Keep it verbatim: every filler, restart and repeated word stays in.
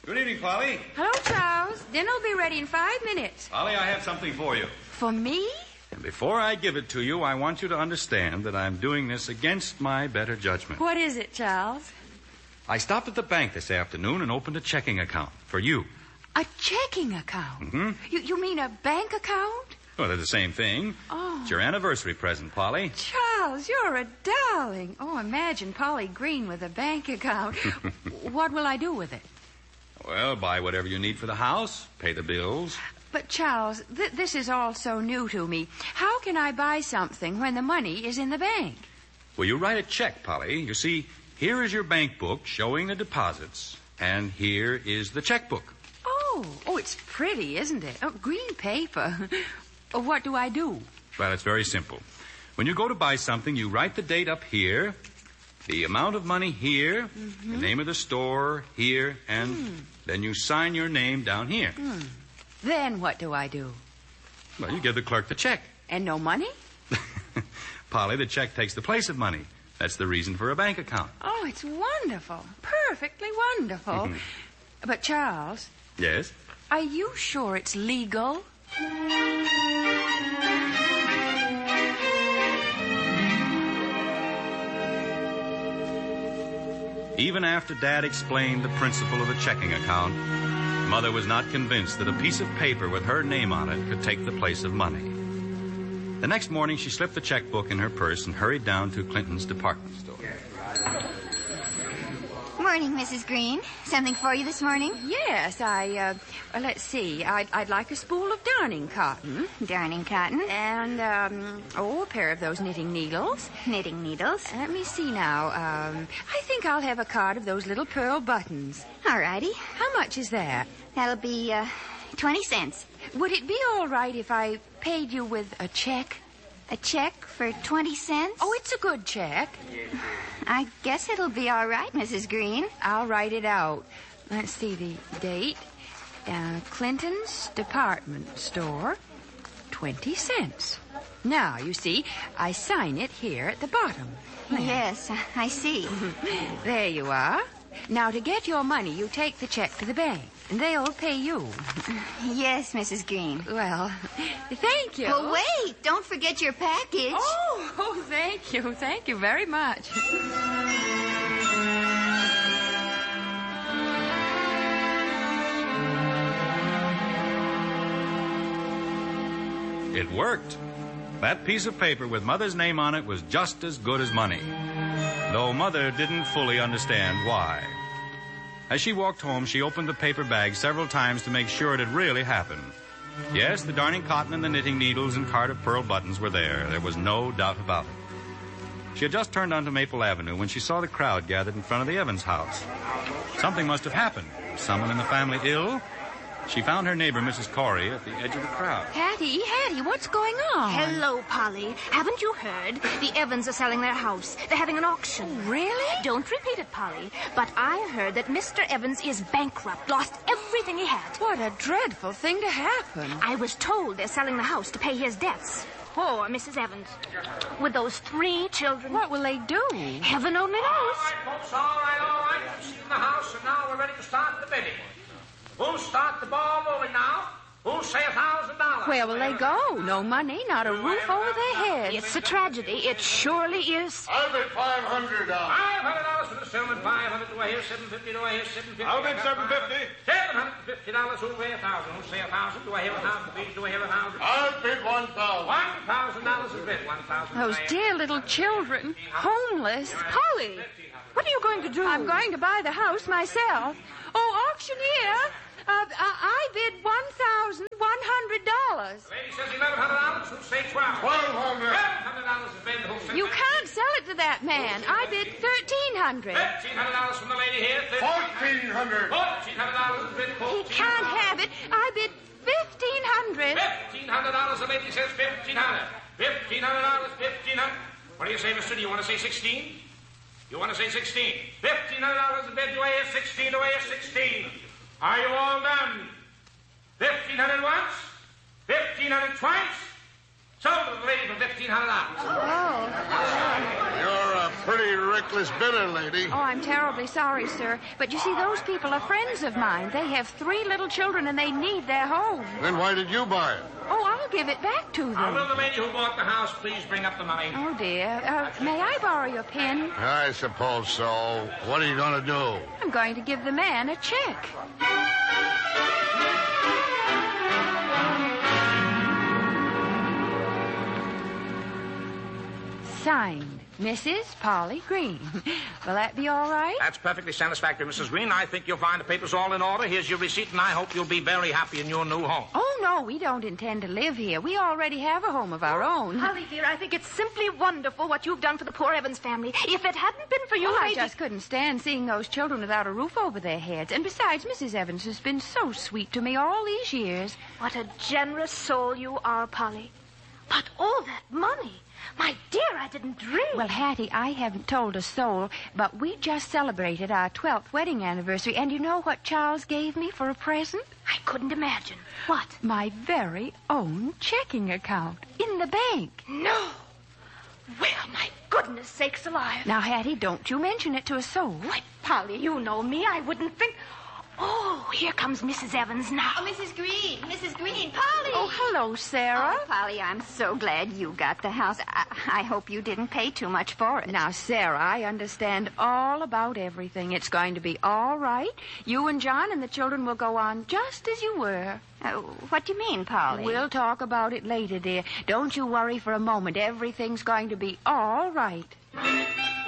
Good evening, Polly. Hello, Charles. Dinner will be ready in five minutes. Polly, I have something for you. For me? And before I give it to you, I want you to understand that I'm doing this against my better judgment. What is it, Charles? I stopped at the bank this afternoon and opened a checking account for you. A checking account? Mm-hmm. You, you mean a bank account? Well, they're the same thing. Oh. It's your anniversary present, Polly. Charles, you're a darling. Oh, imagine Polly Green with a bank account. What will I do with it? Well, buy whatever you need for the house, pay the bills. But, Charles, th- this is all so new to me. How can I buy something when the money is in the bank? Well, you write a check, Polly. You see, here is your bank book showing the deposits, and here is the checkbook. Oh, oh, it's pretty, isn't it? Oh, green paper. What do I do? Well, it's very simple. When you go to buy something, you write the date up here, the amount of money here, mm-hmm. the name of the store here, and mm. then you sign your name down here. Mm. Then what do I do? Well, you give the clerk the check. And no money? Polly, the check takes the place of money. That's the reason for a bank account. Oh, it's wonderful. Perfectly wonderful. But, Charles... Yes? Are you sure it's legal? Even after Dad explained the principle of the checking account, Mother was not convinced that a piece of paper with her name on it could take the place of money. The next morning, she slipped the checkbook in her purse and hurried down to Clinton's department store. Morning, Missus Green. Something for you this morning? Yes, I, uh, well, let's see. I'd, I'd like a spool of darning cotton. Darning cotton? And, um, oh, a pair of those knitting needles. Knitting needles? Let me see now. Um, I think I'll have a card of those little pearl buttons. All righty. How much is that? That'll be, uh, twenty cents. Would it be all right if I paid you with a check? A check for twenty cents? Oh, it's a good check. I guess it'll be all right, Missus Green. I'll write it out. Let's see the date. Uh, Clinton's department store, twenty cents. Now, you see, I sign it here at the bottom. There. Yes, I see. There you are. Now, to get your money, you take the check to the bank, and they'll pay you. Yes, Missus Green. Well, thank you. Well, wait. Don't forget your package. Oh, oh, thank you. Thank you very much. It worked. That piece of paper with Mother's name on it was just as good as money, though Mother didn't fully understand why. As she walked home, she opened the paper bag several times to make sure it had really happened. Yes, the darning cotton and the knitting needles and card of pearl buttons were there. There was no doubt about it. She had just turned onto Maple Avenue when she saw the crowd gathered in front of the Evans house. Something must have happened. Someone in the family ill? She found her neighbor, Missus Corey, at the edge of the crowd. Hattie, Hattie, what's going on? Hello, Polly. Haven't you heard? The Evans are selling their house. They're having an auction. Oh, really? Don't repeat it, Polly. But I heard that Mister Evans is bankrupt, lost everything he had. What a dreadful thing to happen. I was told they're selling the house to pay his debts. Poor Missus Evans. With those three children. What will they do? Heaven only knows. All right, folks, all right, all right. We've seen the house, and now we're ready to start the bidding. Who'll start the ball rolling now? Who'll say a thousand dollars? Where will they go? No money, not a roof over their heads. It's a tragedy. It surely is. I'll bet five hundred dollars. Five hundred dollars for the settlement. Five hundred. Do I hear seven fifty? Do I hear seven fifty? I'll bet seven fifty. Seven hundred fifty dollars. Who'll pay a thousand? Who'll say a thousand? Do I hear a thousand? Please, do I hear a thousand? I'll bid one thousand. One thousand dollars is bid. One thousand. Those dear little children, homeless. Polly, what are you going to do? I'm going to buy the house myself. Oh, auctioneer, uh, uh, I bid one thousand one hundred dollars. The lady says eleven hundred dollars. Who'll say twelve? Twelve hundred. Twelve hundred dollars is bid. Who'll say You can't sell it to that man. I bid thirteen hundred. Thirteen hundred dollars from the lady here. Fourteen hundred. Fourteen hundred dollars is bid. He can't have it. I bid fifteen hundred. Fifteen hundred dollars. The lady says fifteen hundred. Fifteen hundred dollars. Fifteen hundred. What do you say, mister? Do you want to say sixteen? You want to say sixteen? Fifteen hundred dollars a bid. Do I hear sixteen? Do I hear sixteen? Are you all done? Fifteen hundred once. Fifteen hundred twice. Sold to the lady for fifteen hundred dollars. Oh. You're a pretty reckless bidder, lady. Oh, I'm terribly sorry, sir. But you see, those people are friends of mine. They have three little children, and they need their home. Then why did you buy it? Oh, I'll give it back to Now, will them. the lady who bought the house please bring up the money? Oh, dear. Uh, may I borrow your pen? I suppose so. What are you going to do? I'm going to give the man a check. Signed, Missus Polly Green. Will that be all right? That's perfectly satisfactory, Missus Green. I think you'll find the papers all in order. Here's your receipt, and I hope you'll be very happy in your new home. Oh, no, we don't intend to live here. We already have a home of our own. Polly, dear, I think it's simply wonderful what you've done for the poor Evans family. If it hadn't been for you, Oh, I Lady- just couldn't stand seeing those children without a roof over their heads. And besides, Missus Evans has been so sweet to me all these years. What a generous soul you are, Polly. But all that money. My dear, I didn't dream. Well, Hattie, I haven't told a soul, but we just celebrated our twelfth wedding anniversary, and you know what Charles gave me for a present? I couldn't imagine. What? My very own checking account in the bank. No. Well, my goodness sakes alive. Now, Hattie, don't you mention it to a soul. Why, Polly, you know me. I wouldn't think... Oh, here comes Missus Evans now. Oh, Missus Green, Missus Green, Polly. Oh, hello, Sarah. Oh, Polly, I'm so glad you got the house. I, I hope you didn't pay too much for it. Now, Sarah, I understand all about everything. It's going to be all right. You and John and the children will go on just as you were. Uh, what do you mean, Polly? We'll talk about it later, dear. Don't you worry for a moment. Everything's going to be all right.